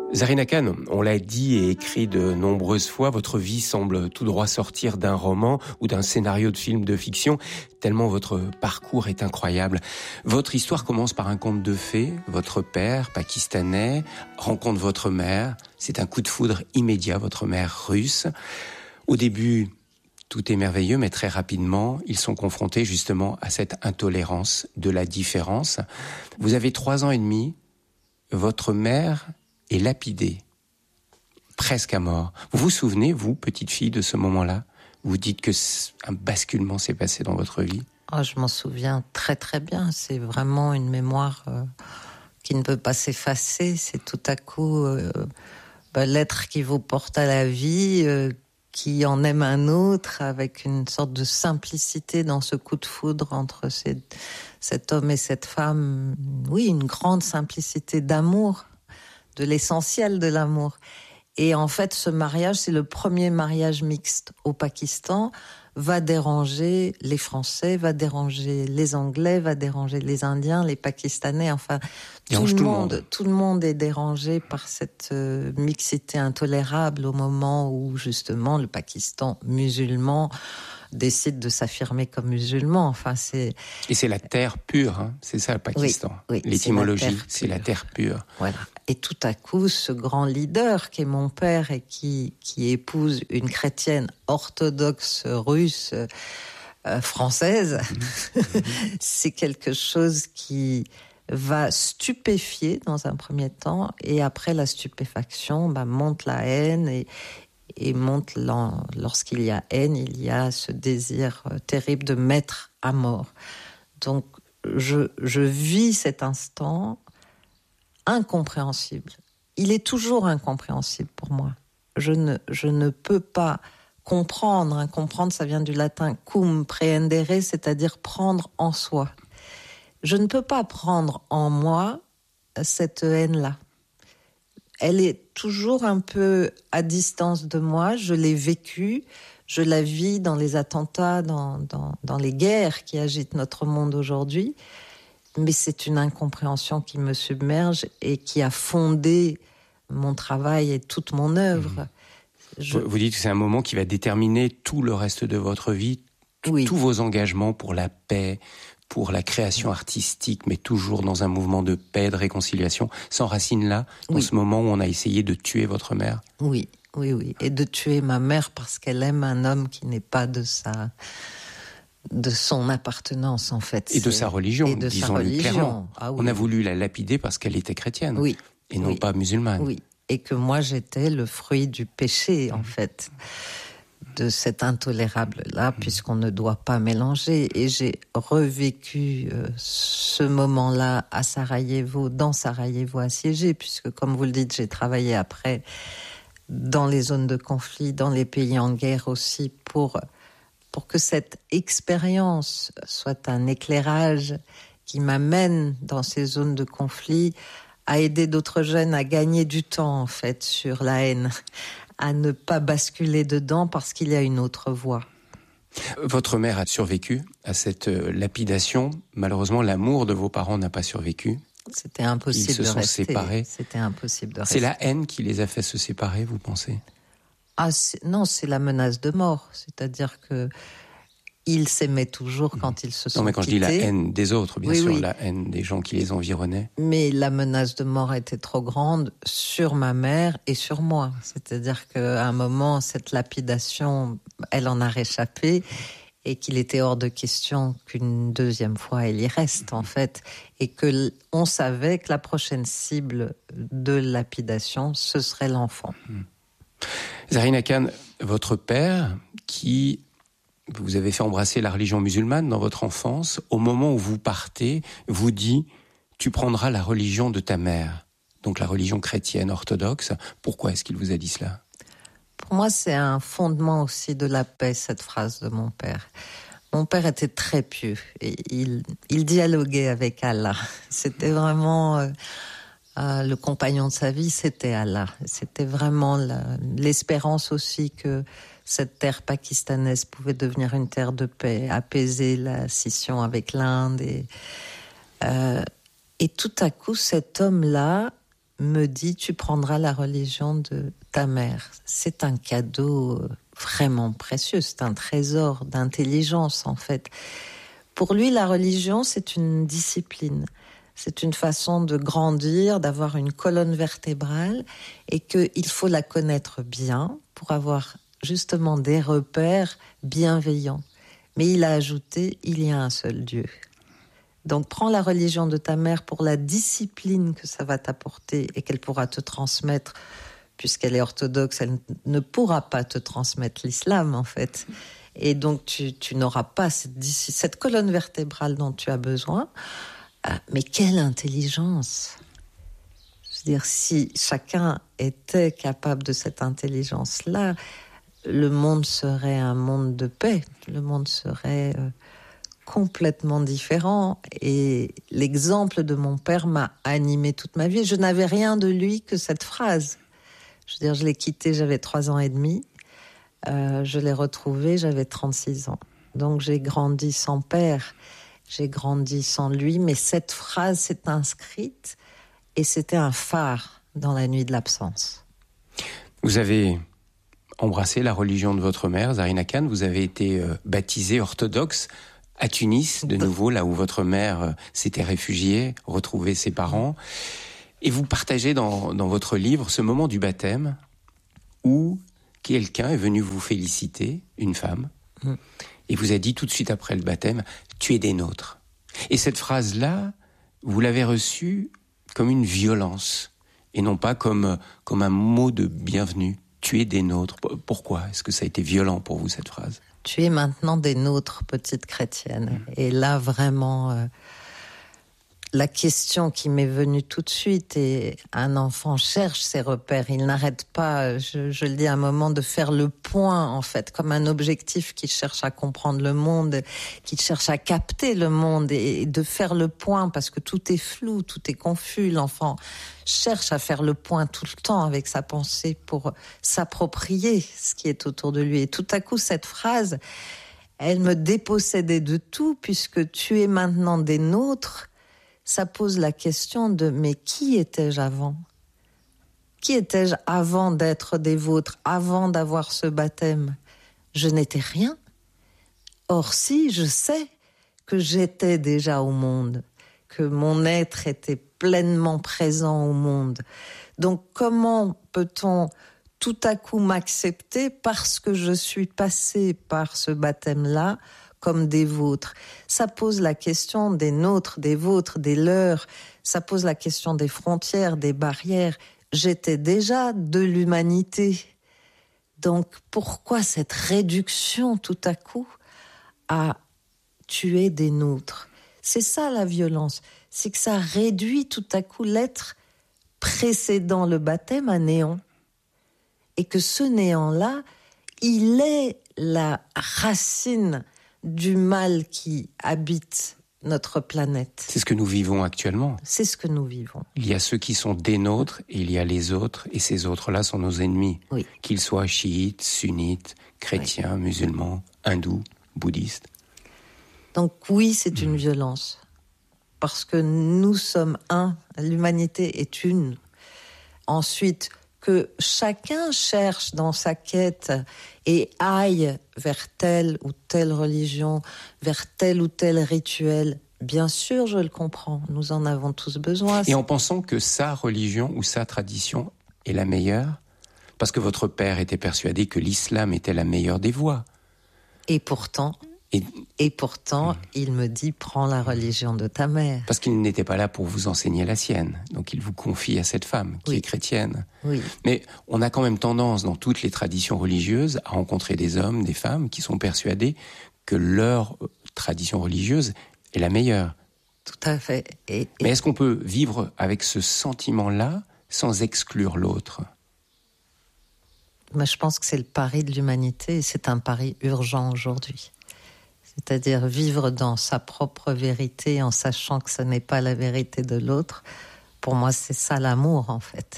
Zarina Khan, on l'a dit et écrit de nombreuses fois, votre vie semble tout droit sortir d'un roman ou d'un scénario de film de fiction, tellement votre parcours est incroyable. Votre histoire commence par un conte de fées. Votre père, pakistanais, rencontre votre mère. C'est un coup de foudre immédiat, votre mère russe. Au début, tout est merveilleux, mais très rapidement, ils sont confrontés justement à cette intolérance de la différence. Vous avez 3 ans et demi, votre mère est lapidée, presque à mort. Vous vous souvenez, vous, petite fille, de ce moment-là? Vous dites que un basculement s'est passé dans votre vie? Oh, je m'en souviens très très bien. C'est vraiment une mémoire qui ne peut pas s'effacer. C'est tout à coup l'être qui vous porte à la vie, qui en aime un autre, avec une sorte de simplicité dans ce coup de foudre entre cet homme et cette femme. Oui, une grande simplicité d'amour, de l'essentiel de l'amour. Et en fait, ce mariage, c'est le premier mariage mixte au Pakistan, va déranger les Français, va déranger les Anglais, va déranger les Indiens, les Pakistanais, enfin, tout le monde est dérangé par cette mixité intolérable au moment où, justement, le Pakistan musulman décide de s'affirmer comme musulman. Enfin, Et c'est la terre pure, hein. C'est ça le Pakistan. Oui, l'étymologie, c'est la terre pure. Voilà. Et tout à coup, ce grand leader qui est mon père et qui épouse une chrétienne orthodoxe russe française, c'est quelque chose qui va stupéfier dans un premier temps, et après la stupéfaction, monte la haine et monte lorsqu'il y a haine, il y a ce désir terrible de mettre à mort. Donc je vis cet instant incompréhensible. Il est toujours incompréhensible pour moi. Je ne peux pas comprendre. Comprendre, ça vient du latin cum prehendere, c'est-à-dire prendre en soi. Je ne peux pas prendre en moi cette haine-là. Elle est toujours un peu à distance de moi. Je l'ai vécue, je la vis dans les attentats, dans les guerres qui agitent notre monde aujourd'hui. Mais c'est une incompréhension qui me submerge et qui a fondé mon travail et toute mon œuvre. Vous dites que c'est un moment qui va déterminer tout le reste de votre vie, tous vos engagements pour la paix, pour la création artistique, mais toujours dans un mouvement de paix, de réconciliation, s'enracine là, dans ce moment où on a essayé de tuer votre mère. Oui. Et de tuer ma mère parce qu'elle aime un homme qui n'est pas de son appartenance, en fait. Et de sa religion, disons-le clairement. On a voulu la lapider parce qu'elle était chrétienne, et non pas musulmane. Oui, et que moi j'étais le fruit du péché, en fait, de cet intolérable-là, puisqu'on ne doit pas mélanger. Et j'ai revécu ce moment-là à Sarajevo, dans Sarajevo assiégé, puisque, comme vous le dites, j'ai travaillé après dans les zones de conflit, dans les pays en guerre aussi, pour que cette expérience soit un éclairage qui m'amène dans ces zones de conflit, à aider d'autres jeunes à gagner du temps, en fait, sur la haine, à ne pas basculer dedans parce qu'il y a une autre voie. Votre mère a survécu à cette lapidation. Malheureusement, l'amour de vos parents n'a pas survécu. C'était impossible de rester. Ils se sont séparés. C'était impossible de rester. C'est la haine qui les a fait se séparer, vous pensez ? Non, c'est la menace de mort. C'est-à-dire que ils s'aimaient toujours quand ils se sont quittés. Non, mais quand je dis la haine des autres, bien sûr, la haine des gens qui les environnaient. Mais la menace de mort était trop grande sur ma mère et sur moi. C'est-à-dire qu'à un moment, cette lapidation, elle en a réchappé, et qu'il était hors de question qu'une deuxième fois elle y reste, en fait. Et qu'on savait que la prochaine cible de lapidation, ce serait l'enfant. Zarina Khan, votre père, qui vous avez fait embrasser la religion musulmane dans votre enfance, au moment où vous partez, vous dit « Tu prendras la religion de ta mère », donc la religion chrétienne orthodoxe. Pourquoi est-ce qu'il vous a dit cela ? Pour moi, c'est un fondement aussi de la paix, cette phrase de mon père. Mon père était très pieux et il dialoguait avec Allah. C'était vraiment... le compagnon de sa vie, c'était Allah. C'était vraiment l'espérance aussi que cette terre pakistanaise pouvait devenir une terre de paix, apaiser la scission avec l'Inde. Et tout à coup, cet homme-là me dit, tu prendras la religion de ta mère. C'est un cadeau vraiment précieux, c'est un trésor d'intelligence en fait. Pour lui, la religion, c'est une discipline. C'est une façon de grandir, d'avoir une colonne vertébrale et qu'il faut la connaître bien pour avoir justement des repères bienveillants. Mais il a ajouté, il y a un seul Dieu. Donc prends la religion de ta mère pour la discipline que ça va t'apporter et qu'elle pourra te transmettre, puisqu'elle est orthodoxe, elle ne pourra pas te transmettre l'islam en fait. Et donc tu n'auras pas cette colonne vertébrale dont tu as besoin. Mais quelle intelligence! Je veux dire, si chacun était capable de cette intelligence-là, le monde serait un monde de paix. Le monde serait complètement différent. Et l'exemple de mon père m'a animé toute ma vie. Je n'avais rien de lui que cette phrase. Je veux dire, je l'ai quitté, j'avais 3 ans et demi. Je l'ai retrouvé, j'avais 36 ans. Donc j'ai grandi sans père. J'ai grandi sans lui, mais cette phrase s'est inscrite et c'était un phare dans la nuit de l'absence. Vous avez embrassé la religion de votre mère, Zarina Khan. Vous avez été baptisée orthodoxe à Tunis, de nouveau, là où votre mère s'était réfugiée, retrouvait ses parents. Et vous partagez dans votre livre ce moment du baptême où quelqu'un est venu vous féliciter, une femme, et vous a dit tout de suite après le baptême, tu es des nôtres. Et cette phrase-là, vous l'avez reçue comme une violence, et non pas comme un mot de bienvenue. Tu es des nôtres. Pourquoi est-ce que ça a été violent pour vous, cette phrase ? Tu es maintenant des nôtres, petite chrétienne. Et là, vraiment, la question qui m'est venue tout de suite, et un enfant cherche ses repères, il n'arrête pas, je le dis à un moment, de faire le point, en fait, comme un objectif qui cherche à comprendre le monde, qui cherche à capter le monde, et de faire le point, parce que tout est flou, tout est confus. L'enfant cherche à faire le point tout le temps avec sa pensée pour s'approprier ce qui est autour de lui. Et tout à coup, cette phrase, elle me dépossédait de tout, puisque tu es maintenant des nôtres. Ça pose la question de « mais qui étais-je avant ? Qui étais-je avant d'être des vôtres, avant d'avoir ce baptême ? Je n'étais rien. Or si, je sais que j'étais déjà au monde, que mon être était pleinement présent au monde. Donc comment peut-on tout à coup m'accepter parce que je suis passée par ce baptême-là comme des vôtres? Ça pose la question des nôtres, des vôtres, des leurs. Ça pose la question des frontières, des barrières. J'étais déjà de l'humanité. Donc pourquoi cette réduction tout à coup à tuer des nôtres? C'est ça la violence. C'est que ça réduit tout à coup l'être précédant le baptême à néant. Et que ce néant-là, il est la racine du mal qui habite notre planète. C'est ce que nous vivons actuellement. C'est ce que nous vivons. Il y a ceux qui sont des nôtres et il y a les autres, et ces autres-là sont nos ennemis. Oui. Qu'ils soient chiites, sunnites, chrétiens, musulmans, hindous, bouddhistes. Donc oui, c'est une violence. Parce que nous sommes un, l'humanité est une. Ensuite, que chacun cherche dans sa quête et aille vers telle ou telle religion, vers tel ou tel rituel. Bien sûr, je le comprends, nous en avons tous besoin. Et en pensant que sa religion ou sa tradition est la meilleure, parce que votre père était persuadé que l'islam était la meilleure des voies. Et pourtant, il me dit, prends la religion de ta mère. Parce qu'il n'était pas là pour vous enseigner la sienne. Donc il vous confie à cette femme qui est chrétienne. Oui. Mais on a quand même tendance, dans toutes les traditions religieuses, à rencontrer des hommes, des femmes qui sont persuadés que leur tradition religieuse est la meilleure. Tout à fait. Mais est-ce qu'on peut vivre avec ce sentiment-là sans exclure l'autre ? Mais je pense que c'est le pari de l'humanité et c'est un pari urgent aujourd'hui. C'est-à-dire vivre dans sa propre vérité en sachant que ce n'est pas la vérité de l'autre. Pour moi, c'est ça l'amour, en fait.